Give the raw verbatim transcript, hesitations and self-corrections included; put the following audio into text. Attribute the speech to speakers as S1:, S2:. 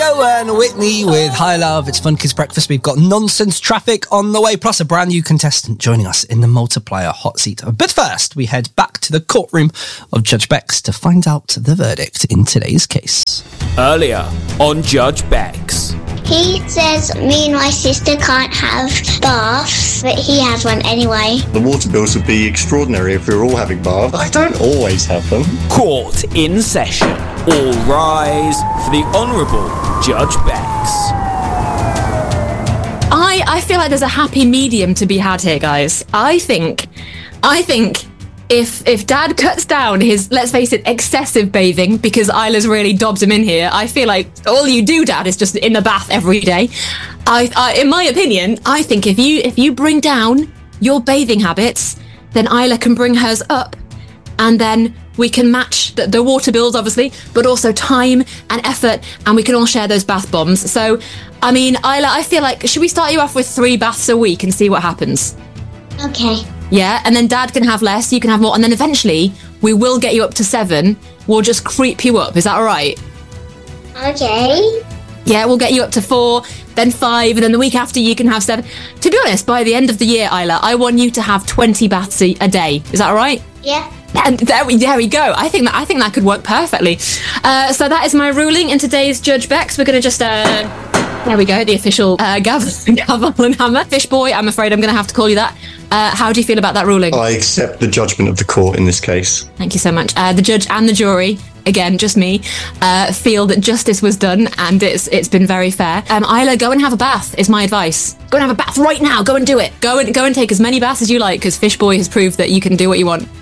S1: Ichigo and Whitney with High Love. It's Fun Kids Breakfast. We've got nonsense traffic on the way, plus a brand new contestant joining us in the multiplier hot seat. But first, we head back to the courtroom of Judge Bex to find out the verdict in today's case.
S2: Earlier on Judge Bex.
S3: He says me and my sister can't have baths, but he has one anyway.
S4: The water bills would be extraordinary if we were all having baths. I don't always have them.
S2: Court in session. All rise for the Honourable Judge Bex.
S5: I, I feel like there's a happy medium to be had here, guys. I think, I think if if Dad cuts down his, let's face it, excessive bathing, because Isla's really dobbed him in here, I feel like all you do, Dad, is just in the bath every day. I, I in my opinion, I think if you if you bring down your bathing habits, then Isla can bring hers up, and then we can match the, the water bills, obviously, but also time and effort, and we can all share those bath bombs. So, I mean, Isla, I feel like, should we start you off with three baths a week and see what happens?
S3: Okay.
S5: Yeah, and then Dad can have less, you can have more, and then eventually we will get you up to seven. We'll just creep you up. Is that all right?
S3: Okay.
S5: Yeah, we'll get you up to four, then five, and then the week after you can have seven. To be honest, by the end of the year, Isla, I want you to have twenty baths a, a day. Is that all right?
S3: Yeah.
S5: And there we there we go. I think that I think that could work perfectly. Uh, so that is my ruling in today's Judge Bex. We're going to just uh, there we go, the official uh, gavel, gavel and hammer. Fish boy, I'm afraid I'm going to have to call you that. Uh, how do you feel about that ruling?
S4: I accept the judgment of the court in this case.
S5: Thank you so much. Uh, the judge and the jury, again, just me, uh, feel that justice was done and it's it's been very fair. Um, Isla, go and have a bath is my advice. Go and have a bath right now. Go and do it. Go and go and take as many baths as you like, because Fish Boy has proved that you can do what you want.